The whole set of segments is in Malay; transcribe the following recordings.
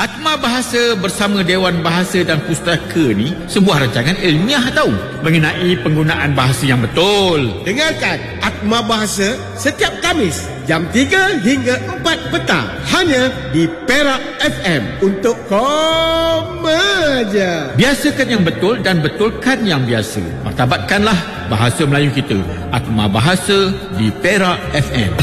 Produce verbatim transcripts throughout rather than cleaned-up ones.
Atma Bahasa bersama Dewan Bahasa dan Pustaka ni sebuah rancangan ilmiah tahu mengenai penggunaan bahasa yang betul. Dengarkan Atma Bahasa setiap Khamis jam tiga hingga empat petang hanya di Perak F M untuk komeja. Biasakan yang betul dan betulkan yang biasa. Martabatkanlah bahasa Melayu kita. Atma Bahasa di Perak F M.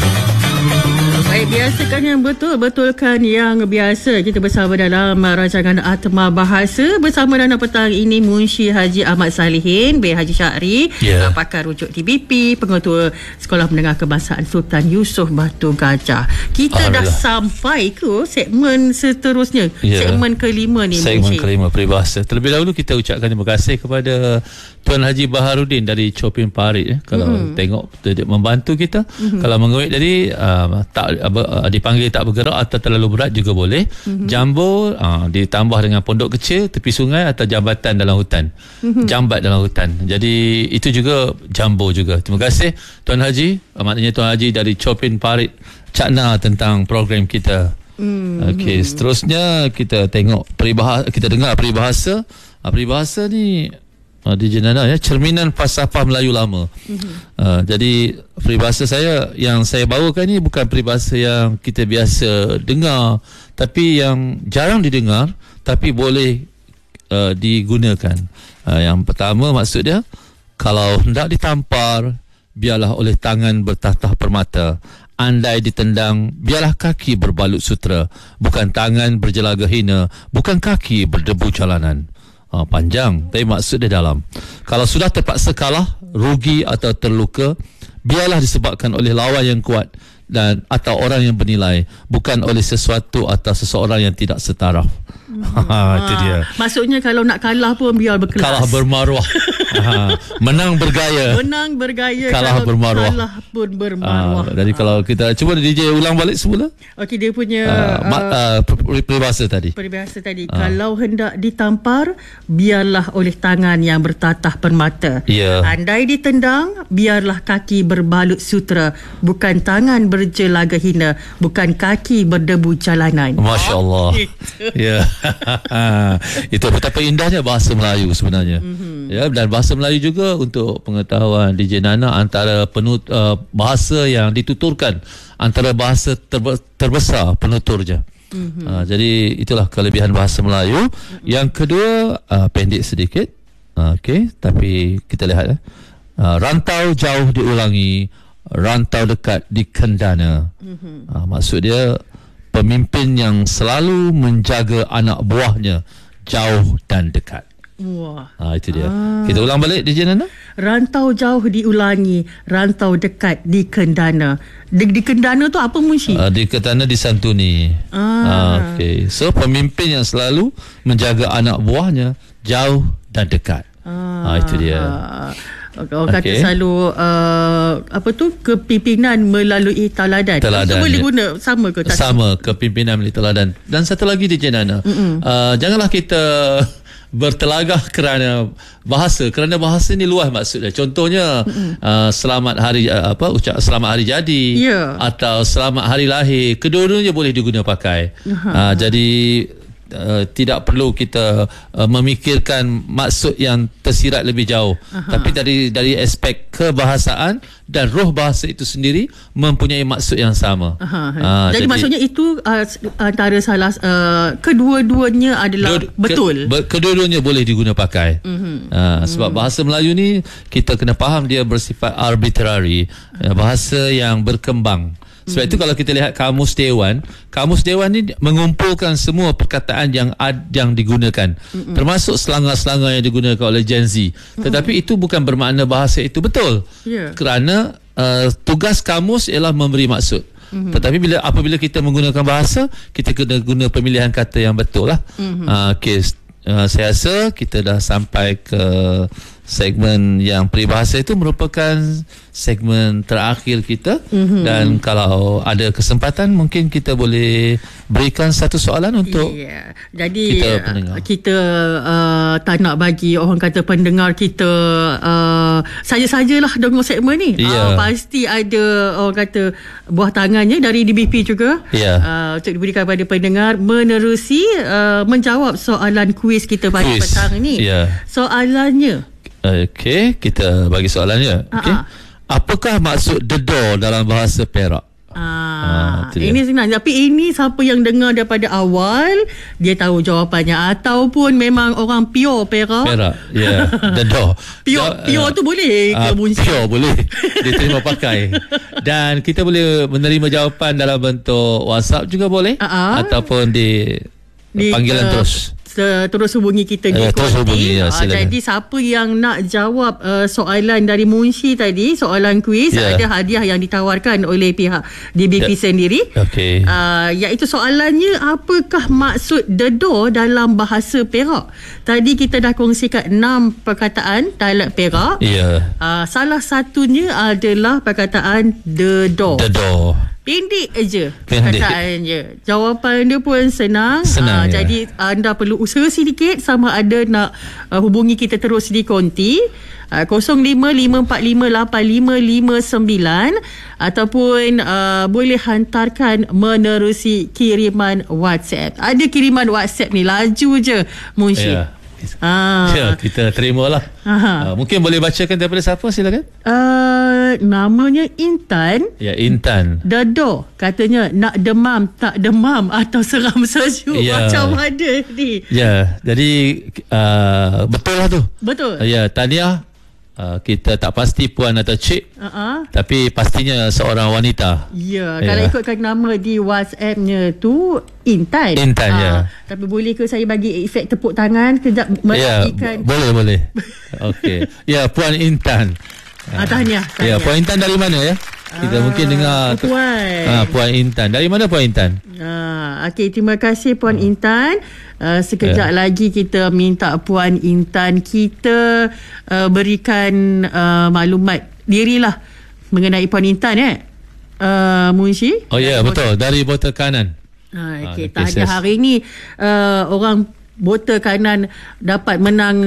Baik, biasakan yang betul, betulkan yang biasa. Kita bersama dalam rancangan Atma Bahasa bersama dalam petang ini Munshi Haji Ahmad Salihin, B. Haji Syahri, yeah. pakar rujuk T B P, pengetua Sekolah Menengah Kebangsaan Sultan Yusof Batu Gajah. Kita dah sampai ke segmen seterusnya, yeah. segmen kelima ni. Segmen Munshi. kelima, peribahasa. Terlebih dahulu kita ucapkan terima kasih kepada Tuan Haji Baharudin dari Chopin Parit. Eh. Kalau mm-hmm. tengok dia membantu kita, mm-hmm. kalau menguit tadi uh, tak uh, dipanggil tak bergerak atau terlalu berat juga boleh. Mm-hmm. Jambo uh, ditambah dengan pondok kecil, tepi sungai atau jambatan dalam hutan. Mm-hmm. Jambat dalam hutan. Jadi itu juga jambo juga. Terima kasih Tuan Haji. Uh, maknanya Tuan Haji dari Chopin Parit cakna tentang program kita. Mm-hmm. Okey, seterusnya kita tengok peribahasa, kita dengar peribahasa. Uh, peribahasa ni Uh, D J Nana ya, cerminan falsafah Melayu lama. Mm-hmm. Uh, jadi peribahasa saya yang saya bawakan ni bukan peribahasa yang kita biasa dengar, tapi yang jarang didengar tapi boleh uh, digunakan. Uh, yang pertama maksud dia, kalau hendak ditampar biarlah oleh tangan bertatah permata. Andai ditendang, biarlah kaki berbalut sutera. Bukan tangan berjelaga hina, bukan kaki berdebu jalanan. Ha, panjang, tapi maksud dia dalam. Kalau sudah terpaksa kalah, rugi atau terluka, biarlah disebabkan oleh lawan yang kuat dan atau orang yang bernilai, bukan oleh sesuatu atau seseorang yang tidak setaraf. Hmm. Ha, itu dia. Maksudnya kalau nak kalah pun biar berkelas. Kalah bermaruah. Ha, menang bergaya. Menang bergaya. Kalah bermaruah. Kalah pun bermaruah. Ha, jadi ha. kalau kita cuba D J ulang balik semula. Okey, dia punya uh, uh, uh, peribahasa tadi. Peribahasa tadi. Ha. Kalau hendak ditampar, biarlah oleh tangan yang bertatah permata. Yeah. Andai ditendang, biarlah kaki berbalut sutera, bukan tangan berjelaga hina, bukan kaki berdebu jalanan. Masya Allah. Oh, ya. Itu betapa indahnya bahasa Melayu sebenarnya. Mm-hmm. Ya, dan bahasa Melayu juga untuk pengetahuan D J Nana antara penut, uh, bahasa yang dituturkan, antara bahasa terbe- terbesar penuturnya. Mm-hmm. Uh, jadi itulah kelebihan bahasa Melayu. Mm-hmm. Yang kedua, uh, pendek sedikit. Uh, Okey, tapi kita lihat eh. Uh, rantau jauh diulangi, rantau dekat dikendana. Mm-hmm. Uh, maksud dia, pemimpin yang selalu menjaga anak buahnya jauh dan dekat. Wah. Ha, itu dia. Ah. Kita ulang balik D J Nana. Rantau jauh diulangi, rantau dekat dikendana. Di, dikendana tu apa, Munshi? Uh, dikendana disantuni. Ah. Uh, Okey. So pemimpin yang selalu menjaga anak buahnya jauh dan dekat. Ah. Ha, itu dia. Ah. Orang kata okay. selalu uh, apa tu, kepimpinan melalui teladan. Teladan. Boleh guna sama ke? Tak sama, kepimpinan melalui teladan. Dan satu lagi D J Nana, uh, janganlah kita bertelagah kerana bahasa, kerana bahasa ni luas maksudnya. Contohnya uh, selamat hari uh, apa ucap selamat hari jadi, yeah. atau selamat hari lahir, kedua-duanya boleh diguna pakai. Uh, jadi Uh, tidak perlu kita uh, memikirkan maksud yang tersirat lebih jauh. Aha. Tapi dari dari aspek kebahasaan dan roh bahasa itu sendiri mempunyai maksud yang sama. Uh, jadi, jadi maksudnya itu uh, antara salah uh, kedua-duanya adalah dua, betul. Ke, kedua-duanya boleh diguna pakai. Uh-huh. Uh, sebab uh-huh. bahasa Melayu ni kita kena faham dia bersifat arbitrary, uh, bahasa yang berkembang. Sebab itu kalau kita lihat kamus Dewan, kamus Dewan ni mengumpulkan semua perkataan yang ad, yang digunakan, mm-mm. termasuk selangor-selangor yang digunakan oleh Gen Z. Tetapi mm-mm. itu bukan bermakna bahasa itu betul. Yeah. Kerana uh, tugas kamus ialah memberi maksud. Mm-hmm. Tetapi bila apabila kita menggunakan bahasa, kita kena guna pemilihan kata yang betul lah. Mm-hmm. Uh, okay, uh, saya rasa kita dah sampai ke segmen yang peribahasa itu merupakan segmen terakhir kita, mm-hmm. dan kalau ada kesempatan mungkin kita boleh berikan satu soalan untuk yeah. Jadi kita pendengar. Kita uh, tak nak bagi orang kata pendengar kita uh, saja-sajalah dengar segmen ni. Yeah. Uh, pasti ada orang kata buah tangannya dari D B P juga, yeah. uh, untuk diberikan kepada pendengar menerusi uh, menjawab soalan kuis kita pada Quiz. petang ni. Yeah. Soalannya, okey, kita bagi soalannya. Okey. Apakah maksud dedor dalam bahasa Perak? Ah, ah, ini senang. Tapi ini siapa yang dengar daripada awal, dia tahu jawapannya. Ataupun memang orang pure Perak. Perak, ya. Yeah. Dedor. Pure, pure uh, tu boleh ke, uh, Munshi? Pure boleh. Diterima pakai. Dan kita boleh menerima jawapan dalam bentuk WhatsApp juga boleh. Uh-huh. Ataupun di, di panggilan uh, terus. Terus hubungi kita di eh, terus hubungi, ya, uh, jadi siapa yang nak jawab uh, soalan dari Munshi tadi, soalan kuis, yeah. ada hadiah yang ditawarkan oleh pihak D B P yeah. sendiri. Okay. Uh, iaitu soalannya, apakah maksud dedor dalam bahasa Perak? Tadi kita dah kongsikan enam perkataan dialek Perak. Yeah. Uh, salah satunya adalah perkataan dedor. Dedor. Pendek je perkataan je. Jawapan dia pun senang, senang uh, ya. Jadi anda perlu usaha sedikit sama ada nak uh, hubungi kita terus di konti uh, kosong lima lima empat lima lapan lima lima sembilan ataupun uh, boleh hantarkan menerusi kiriman WhatsApp. Ada kiriman WhatsApp ni laju je, Munshi. Yeah. Ah. Ya, kita terimalah. Uh, mungkin boleh bacakan daripada siapa, silakan. Uh, namanya Intan. Ya, Intan. Dedor katanya nak demam tak demam atau seram sejuk, ya. Macam mana ni? Ya, jadi uh, betul lah tu. Betul. Uh, ya, tahniah. Uh, kita tak pasti puan atau cik, uh-huh. tapi pastinya seorang wanita. Ya, yeah, kalau ikutkan nama di WhatsApp-nya tu Intan. Intan, uh, ya. Tapi boleh ke saya bagi efek tepuk tangan kejap meraihkan? Ya, boleh, boleh. Okey. Ya, Puan Intan. Ah, tahniah, tahniah. Ya, Puan Intan dari mana ya? Kita ah, mungkin dengar oh, Puan. Ah, Puan Intan. Dari mana Puan Intan? Ah, okey, terima kasih Puan hmm. Intan. Uh, sekejap yeah. lagi kita minta Puan Intan kita uh, berikan uh, maklumat dirilah mengenai Puan Intan eh. Uh, Munshi? Oh ya, yeah, betul. Dari botol kanan. Ah, okey, ah, tadi hari ni uh, orang botol kanan dapat menang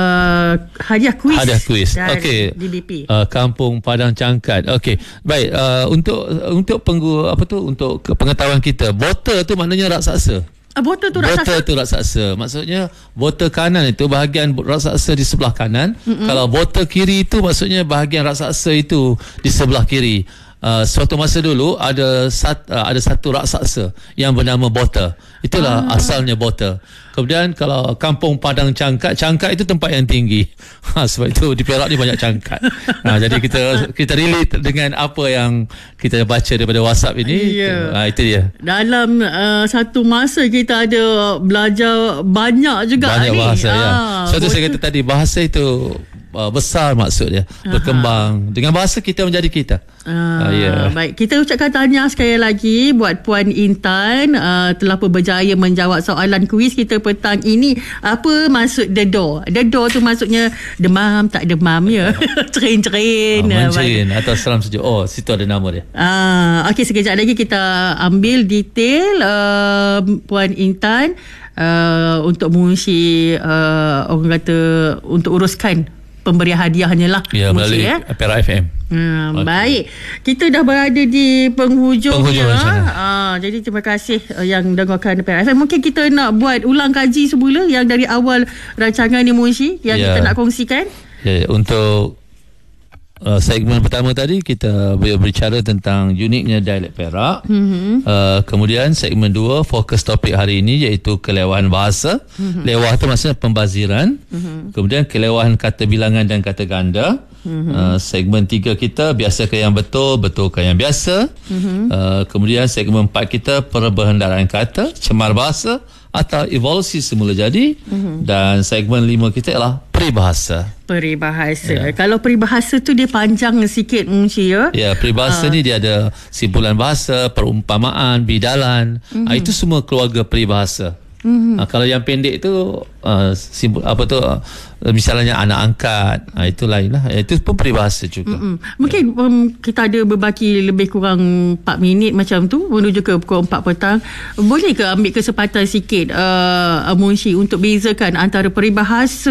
uh, hadiah kuis. Hadiah kuis. Okey. D B P. Uh, Kampung Padang Cangkat. Okey. Baik, uh, untuk untuk penggu apa tu untuk pengetahuan kita, botol tu maknanya raksasa. Ah, botol tu raksasa. Botol tu raksasa. Maksudnya botol kanan itu bahagian raksasa di sebelah kanan. Mm-mm. Kalau botol kiri itu maksudnya bahagian raksasa itu di sebelah kiri. Uh, suatu masa dulu ada sat, uh, ada satu raksasa yang bernama Botol. Itulah ah. asalnya Botol. Kemudian kalau Kampung Padang Cangkat, Cangkat itu tempat yang tinggi. Ha, sebab itu di Perak ni banyak cangkat. Ha, jadi kita kita relate dengan apa yang kita baca daripada WhatsApp ini. Yeah. Ha, itu dia. Dalam uh, satu masa kita ada belajar banyak juga banyak ni. bahasa ah, ya. Sebab tu saya kata tadi bahasa itu Uh, besar maksud dia. Aha. Berkembang. Dengan bahasa kita menjadi kita. Ah, uh, yeah. Baik, kita ucapkan tahniah sekali lagi buat Puan Intan uh, telah pun berjaya menjawab soalan kuis kita petang ini. Apa maksud dedor? Dedor tu maksudnya demam tak demam ya. Cerin-cerin. Ah, mencerin atau seram sejuk. Oh, situ ada nama dia. Ah, okey, sekejap lagi kita ambil detail uh, Puan Intan uh, untuk Munshi uh, orang kata untuk uruskan pemberian hadiahnya lah. Ya, melalui ya? Perak F M. Hmm, okay. Baik, kita dah berada di penghujung, penghujung ya. Ah, jadi terima kasih uh, yang dengarkan Perak F M. Mungkin kita nak buat ulang kaji semula yang dari awal rancangan ni, Munshi, yang ya. kita nak kongsikan. Ya, untuk Uh, segmen pertama tadi kita berbicara tentang uniknya dialek Perak. Mm-hmm. Uh, kemudian segmen dua fokus topik hari ini iaitu kelewahan bahasa. Mm-hmm. Lewah itu maksudnya pembaziran. Mm-hmm. Kemudian kelewahan kata bilangan dan kata ganda. Mm-hmm. Uh, segmen tiga kita biasakah yang betul, betulkah yang biasa. Mm-hmm. Uh, kemudian segmen empat kita perbendaharaan kata, cemar bahasa atau evolusi semula jadi. Mm-hmm. Dan segmen lima kita ialah peribahasa. Peribahasa. Ya. Kalau peribahasa tu dia panjang sikit, Munshi ya. Ya, peribahasa uh. ni dia ada simpulan bahasa, perumpamaan, bidalan. Mm-hmm. Uh, itu semua keluarga peribahasa. Mm-hmm. Uh, kalau yang pendek tu uh, simbol apa tu uh, misalnya anak angkat, uh, itu lain lah. Itu pun peribahasa juga. Mm-hmm. Mungkin yeah. um, kita ada berbaki lebih kurang empat minit macam tu menuju ke pukul empat petang. Boleh ke ambil kesempatan sikit uh, Munshi untuk bezakan antara peribahasa,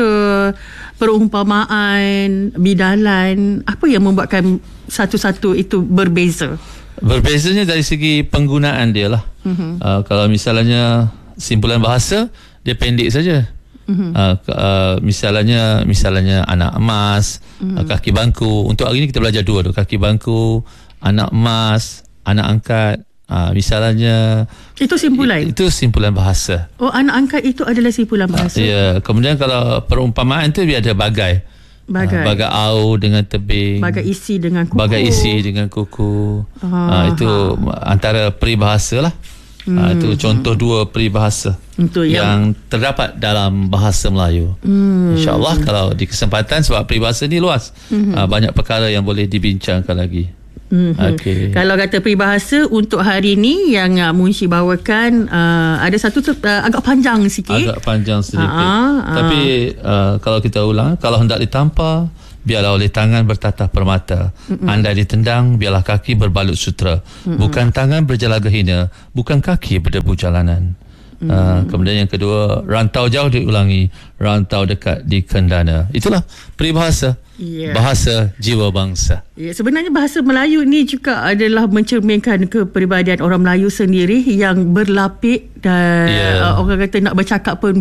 perumpamaan, bidalan, apa yang membuatkan satu-satu itu berbeza? Berbezanya dari segi penggunaan dia lah. Mm-hmm. Uh, kalau misalnya simpulan bahasa, dia pendek saja. Mm-hmm. Uh, uh, misalnya misalnya anak emas, mm-hmm. uh, kaki bangku. Untuk hari ini kita belajar dua tu, kaki bangku, anak emas, anak angkat. Uh, misalnya itu simpulan. Itu simpulan bahasa. Oh, anak angkat itu adalah simpulan bahasa. Uh, ya, kemudian kalau perumpamaan tu dia ada bagai. Bagai. Uh, bagai au dengan tebing. Bagai isi dengan kuku. Bagai isi dengan kuku. Uh, uh, itu antara peribahasa lah. Hmm. Uh, itu contoh dua peribahasa Untuk yang, yang terdapat dalam bahasa Melayu. Hmm. InsyaAllah kalau di kesempatan, sebab peribahasa ni luas, hmm. uh, banyak perkara yang boleh dibincangkan lagi. Hmm. Okay. Kalau kata peribahasa untuk hari ni yang uh, Munshi bawakan, uh, ada satu tu, uh, agak panjang sikit. Agak panjang sedikit. Uh-huh. Tapi uh, kalau kita ulang, kalau hendak ditampar, biarlah oleh tangan bertatah permata. Mm-mm. Andai ditendang, biarlah kaki berbalut sutera. Mm-mm. Bukan tangan berjalaga hina, bukan kaki berdebu jalanan. Mm. Uh, kemudian yang kedua, rantau jauh diulangi, rantau dekat dikendana. Itulah peribahasa. Yeah. Bahasa jiwa bangsa. Yeah, sebenarnya bahasa Melayu ni juga adalah mencerminkan kepribadian orang Melayu sendiri yang berlapik dan yeah. uh, orang kata nak bercakap pun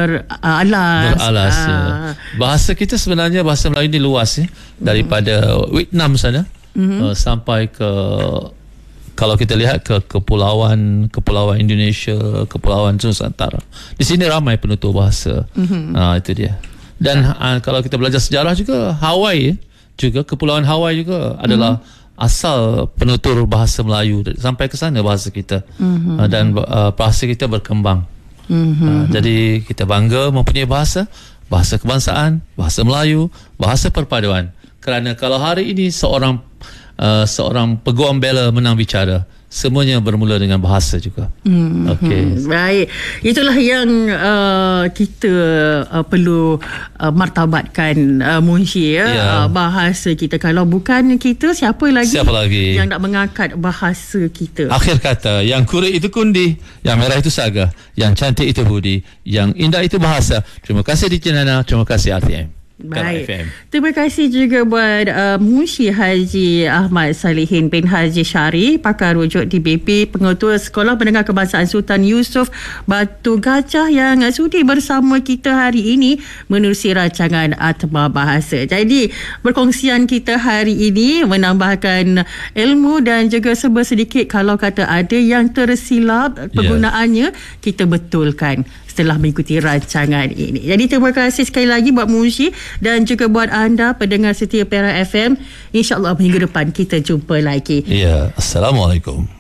beralas. Beralas. Uh. Ya. Bahasa kita sebenarnya, bahasa Melayu ni luas ya, daripada mm. Vietnam sana mm-hmm. uh, sampai ke, kalau kita lihat ke kepulauan kepulauan Indonesia, kepulauan Nusantara. Di sini ramai penutur bahasa. Mm-hmm. Uh, itu dia. Dan uh, kalau kita belajar sejarah juga, Hawaii juga, Kepulauan Hawaii juga adalah mm-hmm. asal penutur bahasa Melayu. Sampai ke sana bahasa kita. Mm-hmm. uh, dan uh, bahasa kita berkembang. Mm-hmm. uh, jadi kita bangga mempunyai bahasa, bahasa kebangsaan, bahasa Melayu, bahasa perpaduan. Kerana kalau hari ini seorang uh, seorang peguam bela menang bicara, semuanya bermula dengan bahasa juga. Hmm, Okey. Baik. Itulah yang uh, kita uh, perlu uh, martabatkan uh, Munshi ya. Yeah. Uh, bahasa kita. Kalau bukan kita, siapa lagi, siapa lagi yang nak mengangkat bahasa kita? Akhir kata, yang kurik itu kundi, yang merah itu saga, yang cantik itu budi, yang indah itu bahasa. Terima kasih Dija Nana, terima kasih R T M. Baik. Terima kasih juga buat uh, Munshi Haji Ahmad Salihin bin Haji Syari, pakar rujuk D B P, pengetua Sekolah Menengah Kebangsaan Sultan Yusof Batu Gajah, yang sudi bersama kita hari ini menerusi rancangan Atma Bahasa. Jadi perkongsian kita hari ini menambahkan ilmu dan juga serba sedikit kalau kata ada yang tersilap penggunaannya, yeah. kita betulkan setelah mengikuti rancangan ini. Jadi terima kasih sekali lagi buat Munshi dan juga buat anda pendengar setia Perak F M. InsyaAllah minggu depan kita jumpa lagi. Ya, Assalamualaikum.